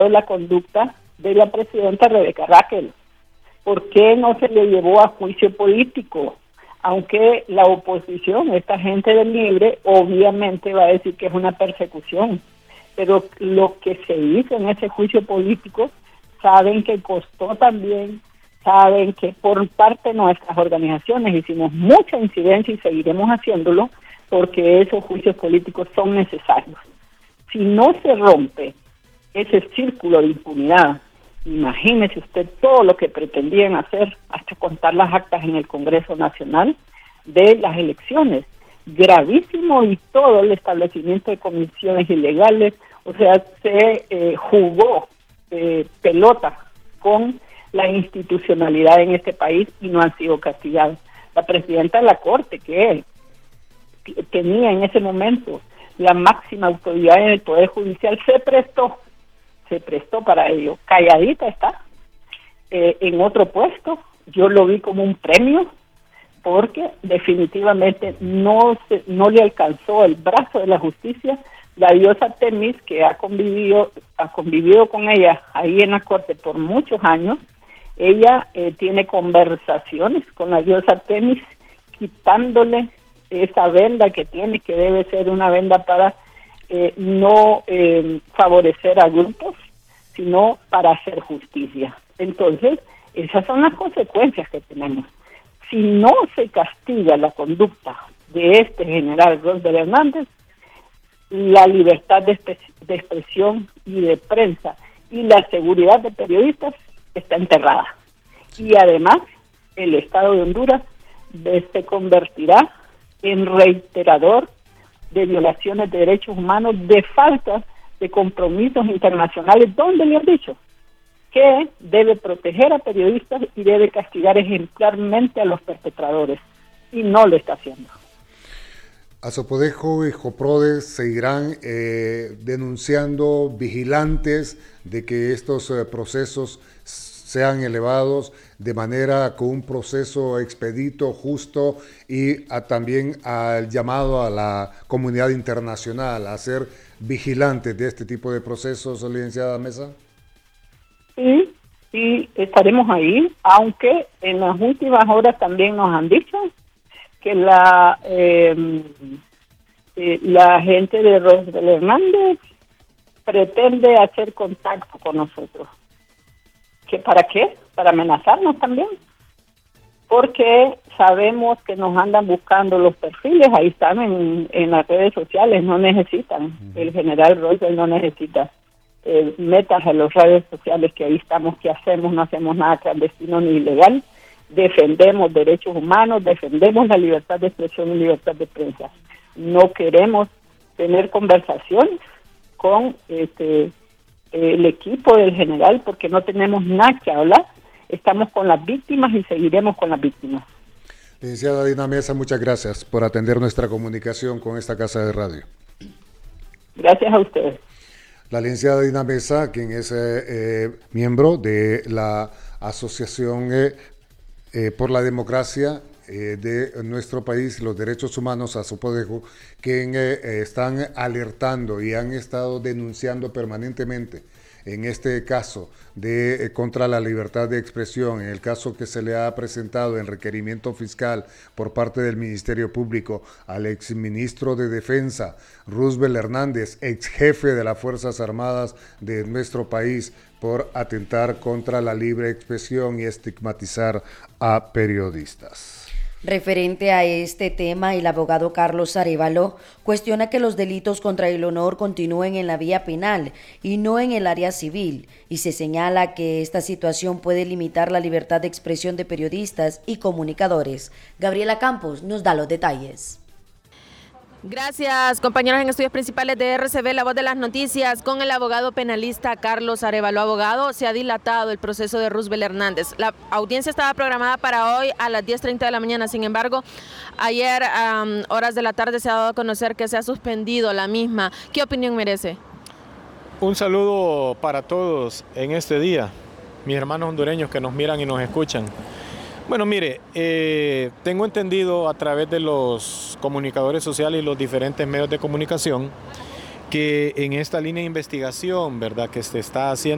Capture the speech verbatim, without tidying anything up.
la conducta de la presidenta Rebeca Raquel. ¿Por qué no se le llevó a juicio político? Aunque la oposición, esta gente del Libre, obviamente va a decir que es una persecución, pero lo que se hizo en ese juicio político, saben que costó también, saben que por parte de nuestras organizaciones hicimos mucha incidencia y seguiremos haciéndolo, porque esos juicios políticos son necesarios. Si no se rompe ese círculo de impunidad, imagínese usted todo lo que pretendían hacer, hasta contar las actas en el Congreso Nacional de las elecciones. Gravísimo, y todo el establecimiento de comisiones ilegales, o sea, se eh, jugó eh, pelota con la institucionalidad en este país y no han sido castigados. La presidenta de la Corte, que, que tenía en ese momento la máxima autoridad en el Poder Judicial, se prestó se prestó para ello. Calladita está, eh, en otro puesto. Yo lo vi como un premio, porque definitivamente no se, no le alcanzó el brazo de la justicia. La diosa Temis, que ha convivido, ha convivido con ella ahí en la corte por muchos años, ella eh, tiene conversaciones con la diosa Temis, quitándole esa venda que tiene, que debe ser una venda para Eh, no eh, favorecer a grupos, sino para hacer justicia. Entonces, esas son las consecuencias que tenemos. Si no se castiga la conducta de este general Roosevelt Hernández, la libertad de, de expresión y de prensa y la seguridad de periodistas está enterrada. Y además, el Estado de Honduras se convertirá en reiterador de violaciones de derechos humanos, de falta de compromisos internacionales, donde le han dicho que debe proteger a periodistas y debe castigar ejemplarmente a los perpetradores, y no lo está haciendo. Azopodejo y Joprode seguirán eh, denunciando, vigilantes de que estos eh, procesos sean elevados de manera con un proceso expedito, justo, y a, también al llamado a la comunidad internacional a ser vigilantes de este tipo de procesos, licenciada Mesa. Sí, sí, estaremos ahí, aunque en las últimas horas también nos han dicho que la eh, eh, la gente de Roosevelt Hernández pretende hacer contacto con nosotros. ¿Que para qué? Para amenazarnos también, porque sabemos que nos andan buscando los perfiles, ahí están en, en las redes sociales, no necesitan, uh-huh. El general Roosevelt no necesita eh, metas a las redes sociales, que ahí estamos, que hacemos, no hacemos nada clandestino ni ilegal, defendemos derechos humanos, defendemos la libertad de expresión y libertad de prensa. No queremos tener conversaciones con este el equipo del general, porque no tenemos nada que hablar. Estamos con las víctimas y seguiremos con las víctimas. Licenciada Dina Mesa, muchas gracias por atender nuestra comunicación con esta casa de radio. Gracias a ustedes. La licenciada Dina Mesa, quien es eh, eh, miembro de la Asociación eh, eh, por la Democracia eh, de nuestro país, los derechos humanos, Azopodejo, que eh, están alertando y han estado denunciando permanentemente en este caso de eh, contra la libertad de expresión, en el caso que se le ha presentado en requerimiento fiscal por parte del Ministerio Público al exministro de Defensa, Roosevelt Hernández, ex jefe de las Fuerzas Armadas de nuestro país, por atentar contra la libre expresión y estigmatizar a periodistas. Referente a este tema, el abogado Carlos Arévalo cuestiona que los delitos contra el honor continúen en la vía penal y no en el área civil, y se señala que esta situación puede limitar la libertad de expresión de periodistas y comunicadores. Gabriela Campos nos da los detalles. Gracias, compañeros en estudios principales de R C B, La Voz de las Noticias, con el abogado penalista Carlos Arévalo. Abogado, se ha dilatado el proceso de Roosevelt Hernández. La audiencia estaba programada para hoy a las diez treinta de la mañana, sin embargo, ayer, um, horas de la tarde, se ha dado a conocer que se ha suspendido la misma. ¿Qué opinión merece? Un saludo para todos en este día, mis hermanos hondureños que nos miran y nos escuchan. Bueno, mire, eh, tengo entendido a través de los comunicadores sociales y los diferentes medios de comunicación que en esta línea de investigación, ¿verdad?, que se está haciendo